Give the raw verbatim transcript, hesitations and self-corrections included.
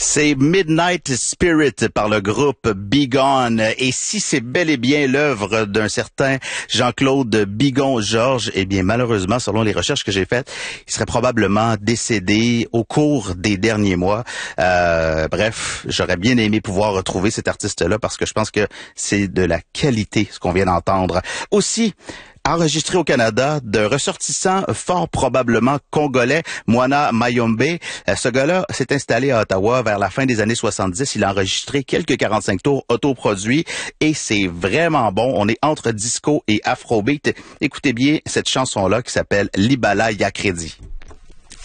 C'est Midnight Spirit par le groupe Bigone. Et si c'est bel et bien l'œuvre d'un certain Jean-Claude Bigon-Georges, eh bien, malheureusement, selon les recherches que j'ai faites, il serait probablement décédé au cours des derniers mois. Euh, bref, j'aurais bien aimé pouvoir retrouver cet artiste-là parce que je pense que c'est de la qualité, ce qu'on vient d'entendre. Aussi, enregistré au Canada de ressortissants fort probablement congolais, Moana Mayombe. Ce gars-là s'est installé à Ottawa vers la fin des années soixante-dix. Il a enregistré quelques quarante-cinq tours autoproduits et c'est vraiment bon. On est entre disco et afrobeat. Écoutez bien cette chanson-là qui s'appelle Libala Yakredi.